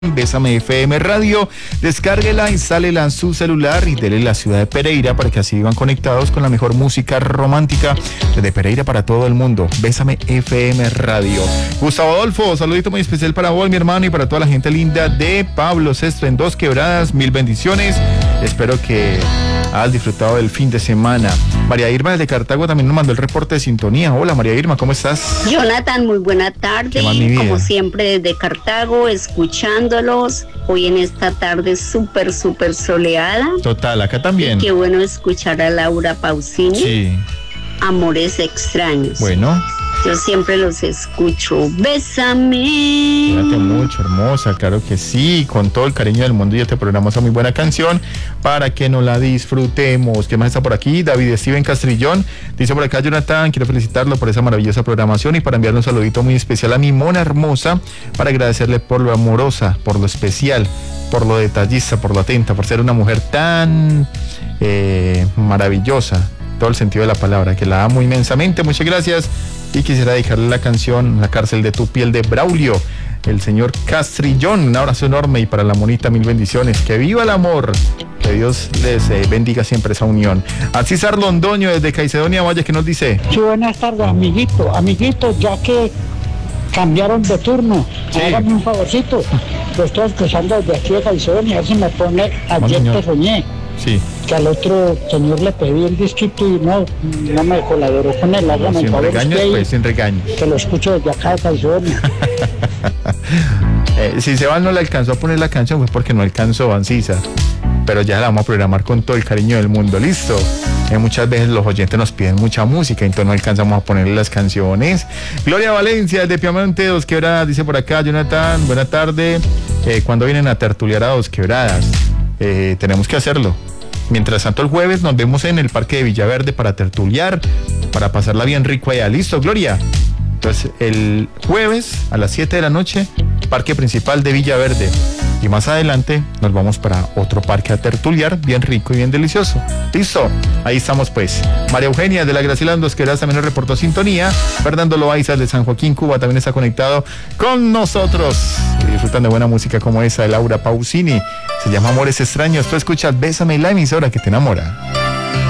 Bésame FM Radio, descárguela, instálela en su celular y dele la ciudad de Pereira para que así vivan conectados con la mejor música romántica desde Pereira para todo el mundo. Bésame FM Radio. Gustavo Adolfo, saludito muy especial para vos, mi hermano, y para toda la gente linda de Pablo VI en Dos Quebradas. Mil bendiciones. Espero que has disfrutado del fin de semana. María Irma desde Cartago también nos mandó el reporte de sintonía. Hola María Irma, ¿cómo estás? Jonathan, muy buena tarde. Como siempre desde Cartago, escuchándolos. Hoy en esta tarde súper soleada. Total, acá también. Y qué bueno escuchar a Laura Pausini. Sí. Amores extraños. Bueno. Yo siempre los escucho. Bésame. Cuídate mucho, hermosa, claro que sí, con todo el cariño del mundo. Y te programamos esa muy buena canción para que nos la disfrutemos. ¿Qué más está por aquí? David Steven Castrillón dice por acá: Jonathan, quiero felicitarlo por esa maravillosa programación y para enviarle un saludito muy especial a mi mona hermosa, para agradecerle por lo amorosa, por lo especial, por lo detallista, por lo atenta, por ser una mujer tan maravillosa, todo el sentido de la palabra, que la amo inmensamente. Muchas gracias. Y quisiera dedicarle la canción La cárcel de tu piel de Braulio, el señor Castrillón. Un abrazo enorme, y para la monita mil bendiciones. Que viva el amor, que Dios les bendiga siempre esa unión. A César Londoño desde Caicedonia Valle, que nos dice: sí, buenas tardes, amiguito, ya que cambiaron de turno, sí, hágame un favorcito. Lo estoy escuchando desde aquí de Caicedonia, a ver si me pone Ayer te soñé. Sí. Que al otro señor le pedí el disquito y no me colaboró con él. No, sin regaños, pues, sin regaños. Que lo escucho desde acá de Caicedonia. Si Sebas no le alcanzó a poner la canción, pues porque no alcanzó, Ancisa. Pero ya la vamos a programar con todo el cariño del mundo, ¿listo? Muchas veces los oyentes nos piden mucha música, entonces no alcanzamos a ponerle las canciones. Gloria Valencia, de Piamonte, Dos Quebradas, dice por acá: Jonathan, buena tarde. ¿Cuándo vienen a tertuliar a Dos Quebradas? Tenemos que hacerlo. Mientras tanto, el jueves nos vemos en el Parque de Villaverde para tertuliar, para pasarla bien rico allá. ¿Listo, Gloria? Entonces, el jueves a las 7 de la noche, Parque Principal de Villaverde. Y más adelante nos vamos para otro parque a tertuliar, bien rico y bien delicioso. ¿Listo? Ahí estamos, pues. María Eugenia de la Graciela Dos Quebradas también nos reportó sintonía. Fernando Loaiza de San Joaquín, Cuba, también está conectado con nosotros. Y disfrutan de buena música como esa de Laura Pausini. Se llama Amores Extraños. Tú escuchas Bésame, la emisora que te enamora.